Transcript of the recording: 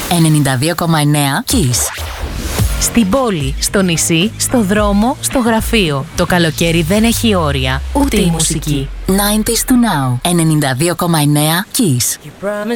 92,9 Kiss. Στην πόλη, στο νησί, στο δρόμο, στο γραφείο. Το καλοκαίρι δεν έχει όρια, ούτε η μουσική. 90s to now. 92,9 Kiss.